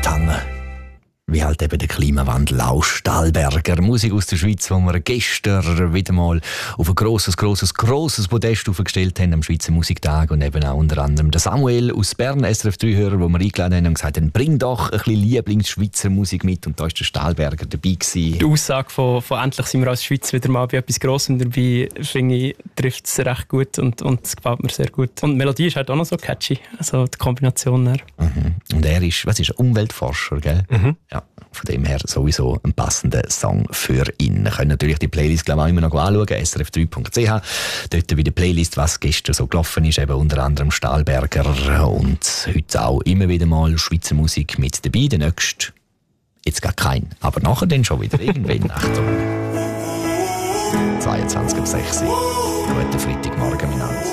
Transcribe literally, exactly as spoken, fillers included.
abgehangen. Wie halt eben der Klimawandel auch. Stahlberger, Musik aus der Schweiz, die wir gestern wieder mal auf ein grosses, grosses, grosses Podest aufgestellt haben am Schweizer Musiktag und eben auch unter anderem der Samuel aus Bern, S R F drei Hörer, wo wir eingeladen haben und gesagt haben, bring doch ein bisschen Lieblings-Schweizer Musik mit, und da war der Stahlberger dabei gewesen. Die Aussage von, von «Endlich sind wir als Schweiz wieder mal bei etwas Grossem dabei», finde ich, trifft es recht gut und, und es gefällt mir sehr gut. Und die Melodie ist halt auch noch so catchy, also die Kombination. Mhm. Und er ist, was ist er, Umweltforscher, gell? Mhm. Ja, von dem her sowieso ein passender Song für ihn. Wir können natürlich die Playlist, glaube ich, auch immer noch anschauen, s r f drei punkt c h. Dort wie die Playlist, was gestern so gelaufen ist, eben unter anderem Stahlberger und heute auch immer wieder mal Schweizer Musik mit dabei. Der nächste, jetzt gar kein, aber nachher dann schon wieder irgendwann. Achtung. zweiundzwanzig Uhr sechs. Guten Freitagmorgen miteinander.